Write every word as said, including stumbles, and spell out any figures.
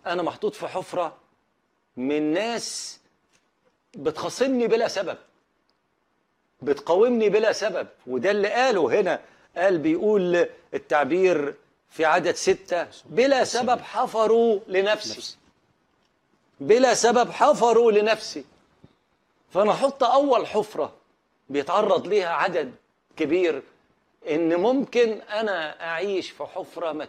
انا محطوط في حفره من ناس بتخاصمني بلا سبب، بتقاومني بلا سبب. وده اللي قاله هنا، قال بيقول التعبير في عدد ستة: بلا سبب حفروا لنفسي، بلا سبب حفروا لنفسي. فانا احط اول حفره بيتعرض ليها عدد كبير، ان ممكن انا اعيش في حفره ما